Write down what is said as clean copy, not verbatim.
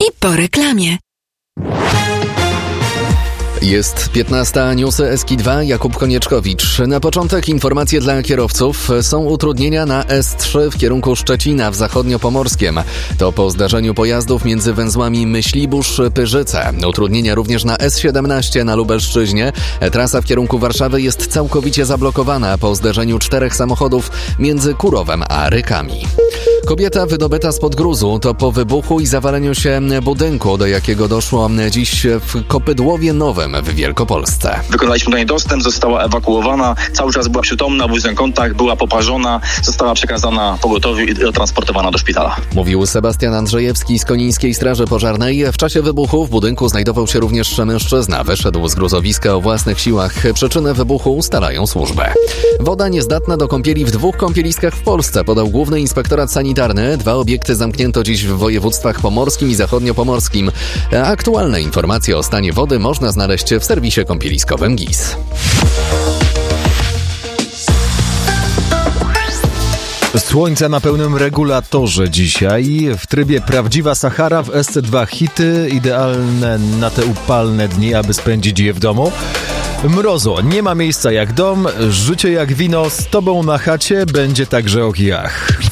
po reklamie. Jest 15, newsy Eski2, Jakub Konieczkowicz. Na początek informacje dla kierowców. Są utrudnienia na S3 w kierunku Szczecina w zachodniopomorskiem. To po zdarzeniu pojazdów między węzłami Myślibórz-Pyrzyce. Utrudnienia również na S17 na Lubelszczyźnie. Trasa w kierunku Warszawy jest całkowicie zablokowana po zdarzeniu 4 samochodów między Kurowem a Rykami. Kobieta wydobyta spod gruzu to po wybuchu i zawaleniu się budynku, do jakiego doszło dziś w Kopydłowie Nowym w Wielkopolsce. Wykonaliśmy do niej dostęp, została ewakuowana, cały czas była przytomna, w łóżnym kątach, była poparzona, została przekazana pogotowiu i transportowana do szpitala. Mówił Sebastian Andrzejewski z Konińskiej Straży Pożarnej. W czasie wybuchu w budynku znajdował się również mężczyzna. Wyszedł z gruzowiska o własnych siłach. Przyczynę wybuchu ustalają służby. Woda niezdatna do kąpieli w 2 kąpieliskach w Polsce, podał Główny Inspektorat Sanitarny. 2 obiekty zamknięto dziś w województwach pomorskim i zachodniopomorskim. Aktualne informacje o stanie wody można znaleźć w serwisie kąpieliskowym GIS. Słońce na pełnym regulatorze dzisiaj. W trybie prawdziwa Sahara w SC2 hity, idealne na te upalne dni, aby spędzić je w domu. Mrozo, nie ma miejsca jak dom, życie jak wino, z tobą na chacie będzie także o kijach.